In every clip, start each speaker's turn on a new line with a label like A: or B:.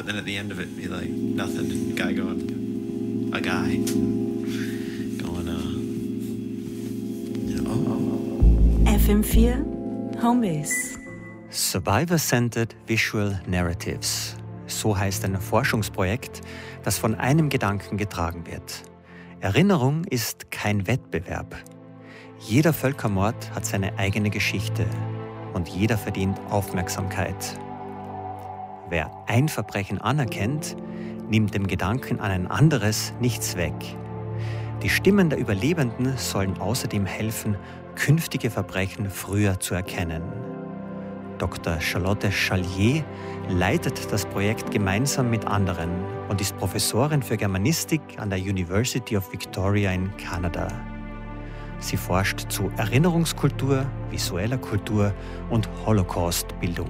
A: then at the end of it be like nothing. A guy going,
B: FM4 Homebase.
C: Survivor-Centered Visual Narratives. So heißt ein Forschungsprojekt, das von einem Gedanken getragen wird. Erinnerung ist kein Wettbewerb. Jeder Völkermord hat seine eigene Geschichte und jeder verdient Aufmerksamkeit. Wer ein Verbrechen anerkennt, nimmt dem Gedanken an ein anderes nichts weg. Die Stimmen der Überlebenden sollen außerdem helfen, künftige Verbrechen früher zu erkennen. Dr. Charlotte Challier leitet das Projekt gemeinsam mit anderen und ist Professorin für Germanistik an der University of Victoria in Kanada. Sie forscht zu Erinnerungskultur, visueller Kultur und Holocaust-Bildung.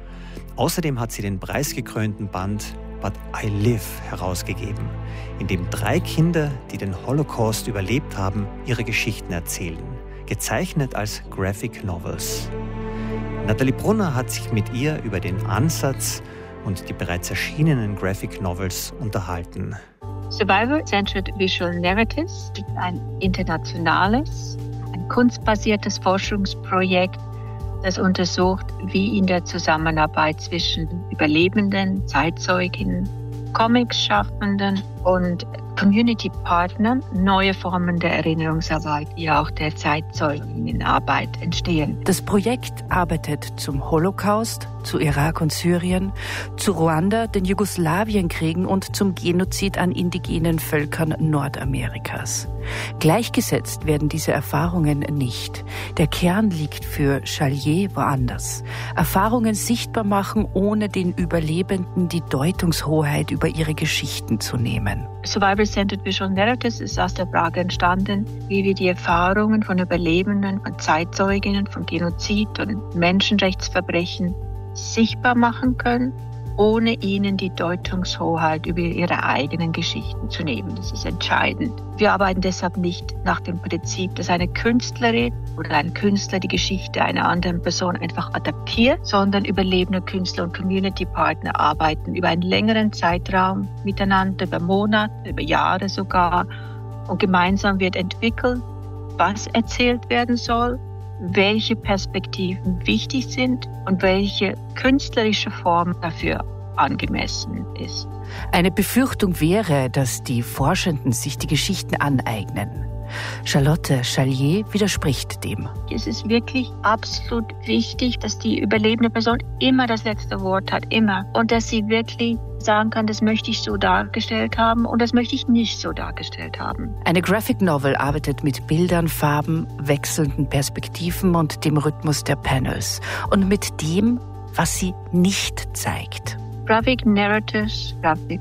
C: Außerdem hat sie den preisgekrönten Band But I Live herausgegeben, in dem 3 Kinder, die den Holocaust überlebt haben, ihre Geschichten erzählen, gezeichnet als Graphic Novels. Nathalie Brunner hat sich mit ihr über den Ansatz und die bereits erschienenen Graphic Novels unterhalten.
D: Survivor-Centered Visual Narratives ist ein internationales, ein kunstbasiertes Forschungsprojekt, das untersucht, wie in der Zusammenarbeit zwischen Überlebenden, Zeitzeuginnen, Comics-Schaffenden und Community-Partnern neue Formen der Erinnerungsarbeit, wie auch der Zeitzeuginnenarbeit entstehen.
B: Das Projekt arbeitet zum Holocaust, zu Irak und Syrien, zu Ruanda, den Jugoslawienkriegen und zum Genozid an indigenen Völkern Nordamerikas. Gleichgesetzt werden diese Erfahrungen nicht. Der Kern liegt für Challier woanders. Erfahrungen sichtbar machen, ohne den Überlebenden die Deutungshoheit über ihre Geschichten zu nehmen.
D: Survivor-Centered Visual Narratives ist aus der Frage entstanden, wie wir die Erfahrungen von Überlebenden, von Zeitzeuginnen, von Genozid und Menschenrechtsverbrechen sichtbar machen können, ohne ihnen die Deutungshoheit über ihre eigenen Geschichten zu nehmen. Das ist entscheidend. Wir arbeiten deshalb nicht nach dem Prinzip, dass eine Künstlerin oder ein Künstler die Geschichte einer anderen Person einfach adaptiert, sondern überlebende Künstler und Community-Partner arbeiten über einen längeren Zeitraum miteinander, über Monate, über Jahre sogar. Und gemeinsam wird entwickelt, was erzählt werden soll, welche Perspektiven wichtig sind und welche künstlerische Form dafür angemessen ist.
B: Eine Befürchtung wäre, dass die Forschenden sich die Geschichten aneignen. Charlotte Challier widerspricht dem.
D: Es ist wirklich absolut wichtig, dass die überlebende Person immer das letzte Wort hat, immer. Und dass sie wirklich sagen kann, das möchte ich so dargestellt haben und das möchte ich nicht so dargestellt haben.
B: Eine Graphic Novel arbeitet mit Bildern, Farben, wechselnden Perspektiven und dem Rhythmus der Panels und mit dem, was sie nicht zeigt.
D: Graphic Narratives, Graphic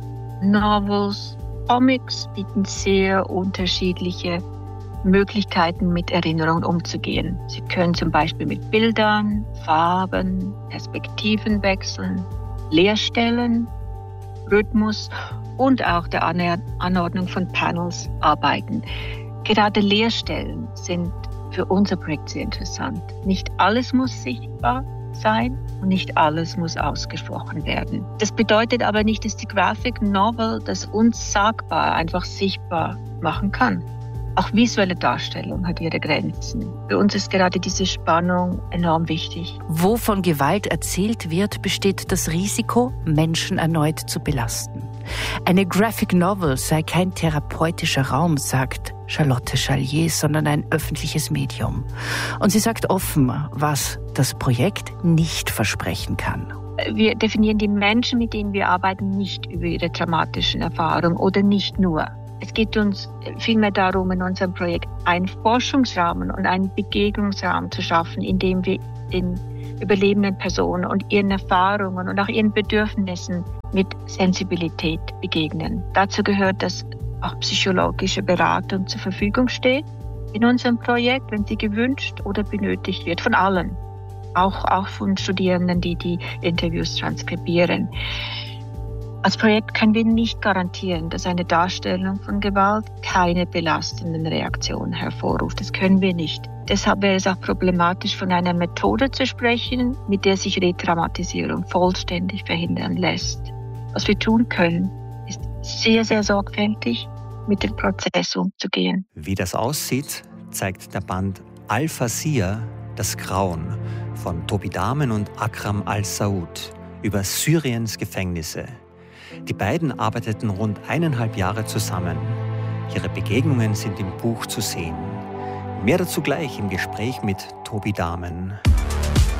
D: Novels, Comics bieten sehr unterschiedliche Möglichkeiten, mit Erinnerungen umzugehen. Sie können zum Beispiel mit Bildern, Farben, Perspektiven wechseln, Leerstellen, Rhythmus und auch der Anordnung von Panels arbeiten. Gerade Leerstellen sind für unser Projekt sehr interessant. Nicht alles muss sichtbar sein und nicht alles muss ausgesprochen werden. Das bedeutet aber nicht, dass die Graphic Novel das Unsagbar einfach sichtbar machen kann. Auch visuelle Darstellung hat ihre Grenzen. Für uns ist gerade diese Spannung enorm wichtig.
B: Wo von Gewalt erzählt wird, besteht das Risiko, Menschen erneut zu belasten. Eine Graphic Novel sei kein therapeutischer Raum, sagt Charlotte Challier, sondern ein öffentliches Medium. Und sie sagt offen, was das Projekt nicht versprechen kann.
D: Wir definieren die Menschen, mit denen wir arbeiten, nicht über ihre traumatischen Erfahrungen oder nicht nur. Es geht uns vielmehr darum, in unserem Projekt einen Forschungsrahmen und einen Begegnungsrahmen zu schaffen, in dem wir den überlebenden Personen und ihren Erfahrungen und auch ihren Bedürfnissen mit Sensibilität begegnen. Dazu gehört, dass auch psychologische Beratung zur Verfügung steht in unserem Projekt, wenn sie gewünscht oder benötigt wird, von allen. Auch von Studierenden, die die Interviews transkribieren. Als Projekt können wir nicht garantieren, dass eine Darstellung von Gewalt keine belastenden Reaktionen hervorruft. Das können wir nicht. Deshalb wäre es auch problematisch, von einer Methode zu sprechen, mit der sich Retraumatisierung vollständig verhindern lässt. Was wir tun können, ist sehr, sehr sorgfältig mit dem Prozess umzugehen.
C: Wie das aussieht, zeigt der Band Al-Fasir, das Grauen von Tobi Dahmen und Akram Al-Saud über Syriens Gefängnisse. Die beiden arbeiteten rund 1,5 Jahre zusammen. Ihre Begegnungen sind im Buch zu sehen. Mehr dazu gleich im Gespräch mit Tobi Dahmen.